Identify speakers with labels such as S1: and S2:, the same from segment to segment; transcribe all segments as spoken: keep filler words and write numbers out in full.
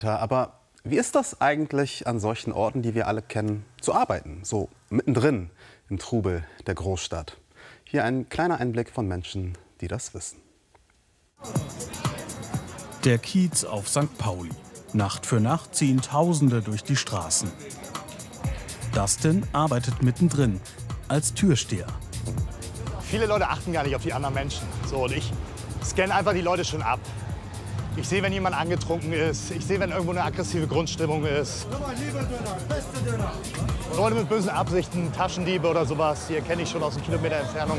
S1: Aber wie ist das eigentlich, an solchen Orten, die wir alle kennen, zu arbeiten? So mittendrin im Trubel der Großstadt. Hier ein kleiner Einblick von Menschen, die das wissen.
S2: Der Kiez auf Sankt Pauli. Nacht für Nacht ziehen Tausende durch die Straßen. Dustin arbeitet mittendrin als Türsteher.
S3: Viele Leute achten gar nicht auf die anderen Menschen. So, und ich scanne einfach die Leute schon ab. Ich sehe, wenn jemand angetrunken ist. Ich sehe, wenn irgendwo eine aggressive Grundstimmung ist. Leute mit bösen Absichten, Taschendiebe oder sowas, die erkenne ich schon aus einem Kilometer Entfernung.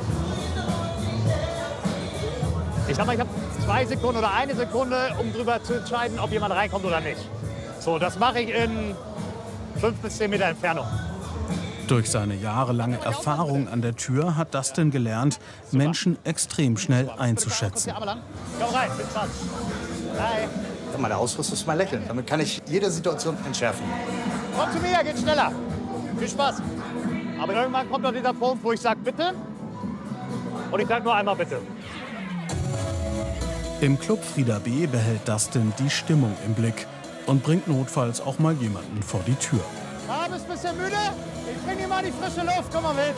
S3: Ich sag mal, ich habe zwei Sekunden oder eine Sekunde, um darüber zu entscheiden, ob jemand reinkommt oder nicht. So, das mache ich in fünf bis zehn Meter Entfernung.
S2: Durch seine jahrelange Erfahrung an der Tür hat Dustin gelernt, Menschen extrem schnell einzuschätzen.
S3: Komm rein, bis dann. Hi.
S4: Meine Ausrüstung ist mein Lächeln. Damit kann ich jede Situation entschärfen.
S3: Komm zu mir, geht schneller. Viel Spaß. Aber irgendwann kommt doch dieser Punkt, wo ich sage, bitte. Und ich sage nur einmal bitte.
S2: Im Club Frieda B behält Dustin die Stimmung im Blick und bringt notfalls auch mal jemanden vor die Tür.
S3: Ah, bist ein bisschen müde? Ich bring dir mal die frische Luft, komm mal mit.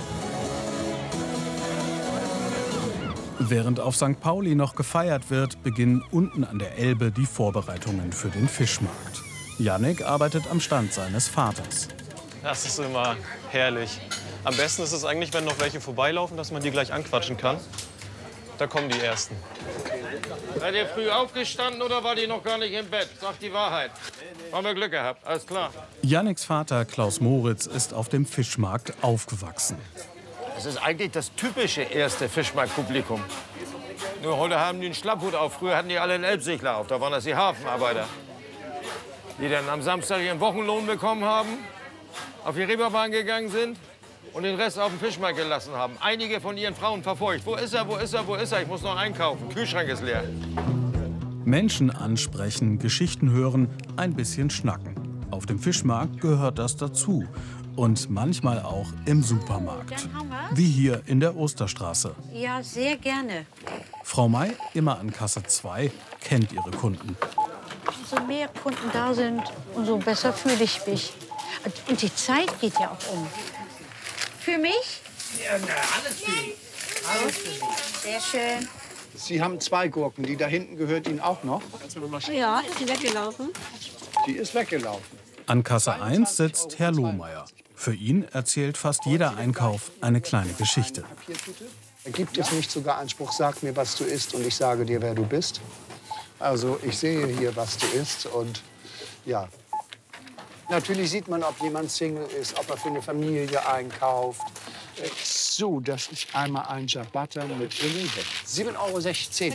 S2: Während auf Sankt Pauli noch gefeiert wird, beginnen unten an der Elbe die Vorbereitungen für den Fischmarkt. Jannik arbeitet am Stand seines Vaters.
S5: Das ist immer herrlich. Am besten ist es eigentlich, wenn noch welche vorbeilaufen, dass man die gleich anquatschen kann. Da kommen die Ersten.
S6: Seid ihr früh aufgestanden oder war die noch gar nicht im Bett? Sagt die Wahrheit. Haben wir Glück gehabt, alles klar.
S2: Janniks Vater Klaus Moritz ist auf dem Fischmarkt aufgewachsen.
S6: Das ist eigentlich das typische erste Fischmarktpublikum. Nur heute haben die einen Schlapphut auf. Früher hatten die alle einen Elbsegler auf. Da waren das die Hafenarbeiter. Die dann am Samstag ihren Wochenlohn bekommen haben, auf die Reeperbahn gegangen sind und den Rest auf dem Fischmarkt gelassen haben. Einige von ihren Frauen verfolgt. Wo ist er, wo ist er, wo ist er? Ich muss noch einkaufen. Kühlschrank ist leer.
S2: Menschen ansprechen, Geschichten hören, ein bisschen schnacken. Auf dem Fischmarkt gehört das dazu. Und manchmal auch im Supermarkt. Wie hier in der Osterstraße.
S7: Ja, sehr gerne.
S2: Frau May, immer an Kasse zwei, kennt ihre Kunden.
S7: Umso mehr Kunden da sind, umso besser fühle ich mich. Und die Zeit geht ja auch um. Für mich?
S8: Ja, na, alles für Sie. Alles für Sie.
S7: Sehr schön.
S8: Sie haben zwei Gurken. Die da hinten gehört Ihnen auch noch?
S7: Ja, ist sie weggelaufen?
S8: Die ist weggelaufen.
S2: An Kasse eins sitzt Herr Lohmeier. Für ihn erzählt fast jeder Einkauf eine kleine Geschichte.
S8: Gibt es nicht sogar Anspruch, sag mir, was du isst und ich sage dir, wer du bist? Also ich sehe hier, was du isst und ja. Natürlich sieht man, ob jemand Single ist, ob er für eine Familie einkauft. So, das ist einmal ein Ciabatta mit Oliven. sieben Euro sechzehn.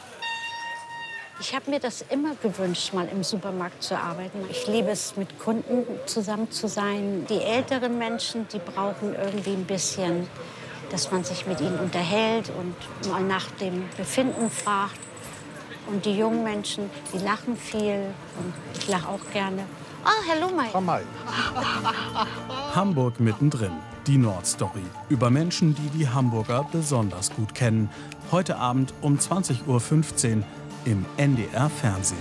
S7: Ich habe mir das immer gewünscht, mal im Supermarkt zu arbeiten. Ich liebe es, mit Kunden zusammen zu sein. Die älteren Menschen, die brauchen irgendwie ein bisschen, dass man sich mit ihnen unterhält und mal nach dem Befinden fragt. Und die jungen Menschen, die lachen viel und ich lache auch gerne. Ah, oh, Herr Lohmeier.
S8: Komm mal.
S2: Hamburg mittendrin. Die Nordstory. Über Menschen, die die Hamburger besonders gut kennen. Heute Abend um zwanzig Uhr fünfzehn im N D R-Fernsehen.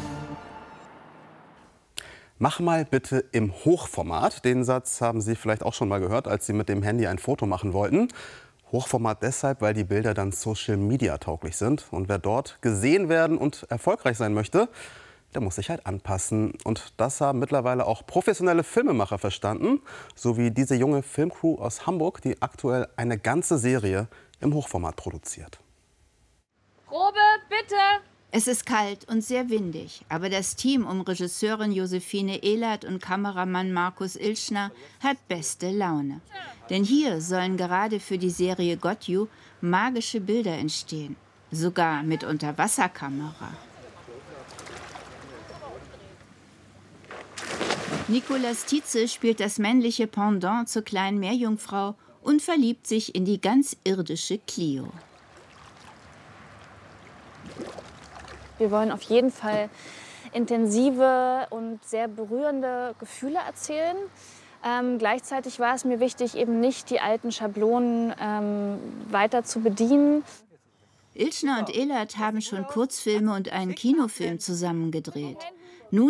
S1: Mach mal bitte im Hochformat. Den Satz haben Sie vielleicht auch schon mal gehört, als Sie mit dem Handy ein Foto machen wollten. Hochformat deshalb, weil die Bilder dann Social-Media-tauglich sind. Und wer dort gesehen werden und erfolgreich sein möchte, der muss sich halt anpassen. Und das haben mittlerweile auch professionelle Filmemacher verstanden. So wie diese junge Filmcrew aus Hamburg, die aktuell eine ganze Serie im Hochformat produziert.
S9: Probe, bitte!
S10: Es ist kalt und sehr windig, aber das Team um Regisseurin Josephine Ehlert und Kameramann Markus Ilschner hat beste Laune. Denn hier sollen gerade für die Serie Got You magische Bilder entstehen, sogar mit Unterwasserkamera. Nicolas Tietze spielt das männliche Pendant zur kleinen Meerjungfrau und verliebt sich in die ganz irdische Clio.
S9: Wir wollen auf jeden Fall intensive und sehr berührende Gefühle erzählen. Ähm, gleichzeitig war es mir wichtig, eben nicht die alten Schablonen ähm, weiter zu bedienen.
S10: Ilschner und Ehlert haben schon Kurzfilme und einen Kinofilm zusammen gedreht.